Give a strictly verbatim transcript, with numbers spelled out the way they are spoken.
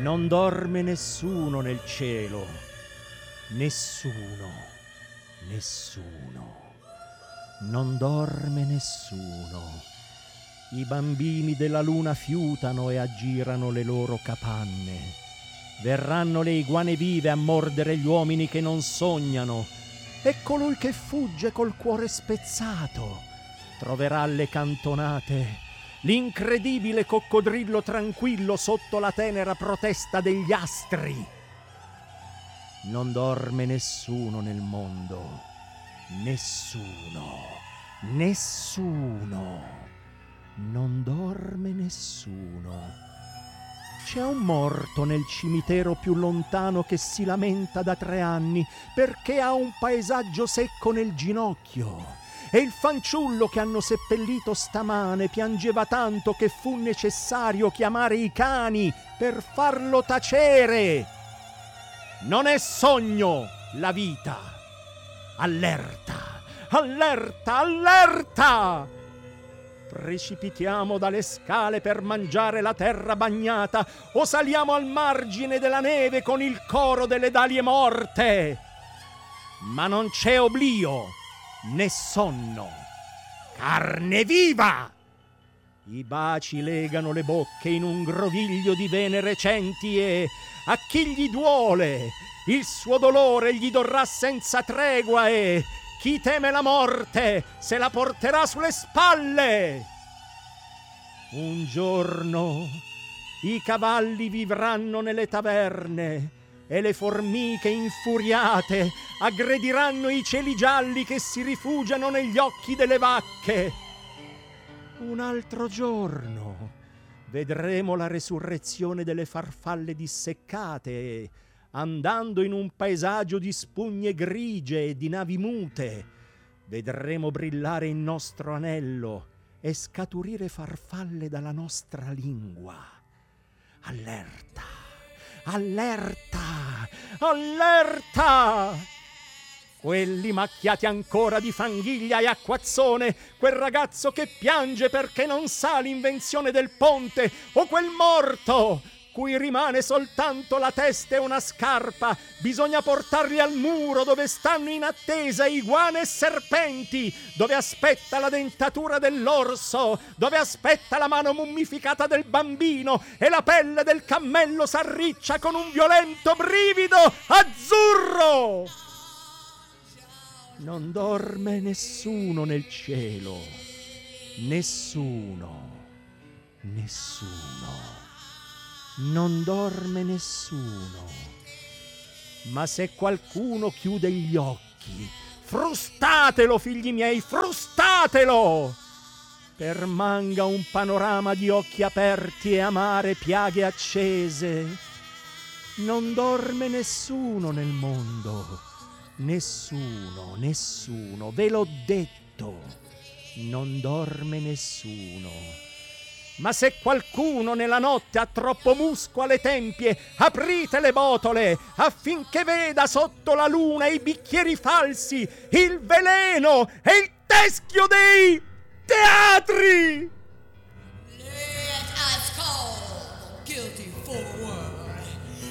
Non dorme nessuno nel cielo, nessuno, nessuno. Non dorme nessuno. I bambini della luna fiutano e aggirano le loro capanne. Verranno le iguane vive a mordere gli uomini che non sognano, e colui che fugge col cuore spezzato troverà alle cantonate l'incredibile coccodrillo tranquillo sotto la tenera protesta degli astri. Non dorme nessuno nel mondo, nessuno, nessuno, non dorme nessuno. C'è un morto nel cimitero più lontano che si lamenta da tre anni perché ha un paesaggio secco nel ginocchio. E il fanciullo che hanno seppellito stamane piangeva tanto che fu necessario chiamare i cani per farlo tacere. Non è sogno la vita. Allerta, allerta, allerta! Precipitiamo dalle scale per mangiare la terra bagnata o saliamo al margine della neve con il coro delle dalie morte. Ma non c'è oblio né sonno, carne viva! I baci legano le bocche in un groviglio di vene recenti e a chi gli duole il suo dolore gli dorrà senza tregua e chi teme la morte se la porterà sulle spalle. Un giorno i cavalli vivranno nelle taverne e le formiche infuriate aggrediranno i cieli gialli che si rifugiano negli occhi delle vacche. Un altro giorno vedremo la resurrezione delle farfalle disseccate e, andando in un paesaggio di spugne grigie e di navi mute, vedremo brillare il nostro anello e scaturire farfalle dalla nostra lingua. Allerta! Allerta! Allerta! Quelli macchiati ancora di fanghiglia e acquazzone, quel ragazzo che piange perché non sa l'invenzione del ponte, o quel morto cui rimane soltanto la testa e una scarpa, bisogna portarli al muro dove stanno in attesa iguane e serpenti, dove aspetta la dentatura dell'orso, dove aspetta la mano mummificata del bambino e la pelle del cammello s'arriccia con un violento brivido azzurro. Non dorme nessuno nel cielo, nessuno, nessuno. Non dorme nessuno. Ma se qualcuno chiude gli occhi, frustatelo, figli miei, frustatelo! Permanga un panorama di occhi aperti e amare piaghe accese. Non dorme nessuno nel mondo, nessuno, nessuno, ve l'ho detto, non dorme nessuno. Ma se qualcuno nella notte ha troppo musco alle tempie, aprite le botole affinché veda sotto la luna i bicchieri falsi, il veleno e il teschio dei teatri!